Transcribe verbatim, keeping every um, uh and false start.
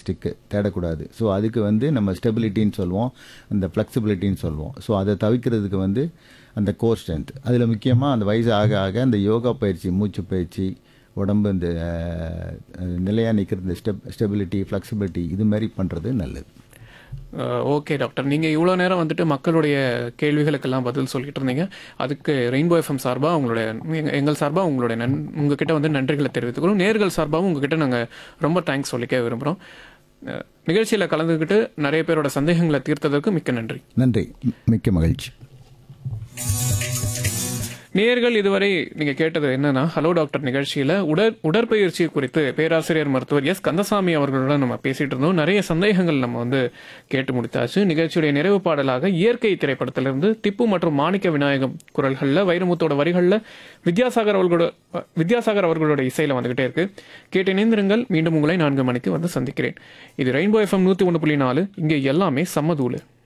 Elastic தேடக்கூடாது. So அதுக்கு வந்து நம்ம ஸ்டெபிலிட்டின்னு சொல்லுவோம், அந்த ஃப்ளெக்சிபிலிட்டின்னு சொல்லுவோம். ஸோ அதை தவிர்க்கிறதுக்கு வந்து அந்த கோர் ஸ்ட்ரென்த். அதில் முக்கியமாக அந்த வயசு ஆக ஆக அந்த யோகா பயிற்சி, மூச்சு பயிற்சி, உடம்பு இந்த நிலையாக நிற்கிற இந்த ஸ்டெப் ஸ்டெபிலிட்டி, ஃப்ளெக்சிபிலிட்டி இது மாதிரி பண்ணுறது நல்லது. ஓகே டாக்டர், நீங்கள் இவ்வளோ நேரம் வந்துட்டு மக்களுடைய கேள்விகளுக்கெல்லாம் பதில் சொல்லிட்டு இருந்தீங்க. அதுக்கு ரெயின்போ எஃப்எம் சார்பாக உங்களுடைய எங்க- எங்கள் சார்பாக உங்களுடைய நன் உங்ககிட்ட வந்து நன்றிகளை தெரிவித்துக்கிறோம். நேர்கள் சார்பாகவும் உங்ககிட்ட நாங்கள் ரொம்ப தேங்க்ஸ் சொல்லிக்க விரும்புகிறோம். நிகழ்ச்சியில் கலந்துக்கிட்டு நிறைய பேரோட சந்தேகங்களை தீர்த்ததற்கு மிக்க நன்றி. நன்றி, மிக்க மகிழ்ச்சி. நேயர்கள் இதுவரை நீங்க கேட்டது என்னன்னா, ஹலோ டாக்டர் நிகழ்ச்சியில உடற் உடற்பயிற்சி குறித்து பேராசிரியர் மருத்துவர் எஸ் கந்தசாமி அவர்களுடன் நம்ம பேசிட்டு இருந்தோம். நிறைய சந்தேகங்கள் நம்ம வந்து கேட்டு முடித்தாச்சு. நிகழ்ச்சியுடைய நிறைவு பாடலாக இயற்கை திரைப்படத்திலிருந்து திப்பு மற்றும் மாணிக்க விநாயகம் குரல்கள்ல, வைரமுத்தோட வரிகள்ல, வித்யாசாகர் அவர்களோட வித்யாசாகர் அவர்களோட இசையில வந்துகிட்டே இருக்கு. கேட்டு இணைந்திருங்கள். மீண்டும் உங்களை நான்கு மணிக்கு வந்து சந்திக்கிறேன். இது ரெயின்போ எஃப்எம் நூத்தி ஒன்று புள்ளி நாலு. இங்கே எல்லாமே சம்மதூளு.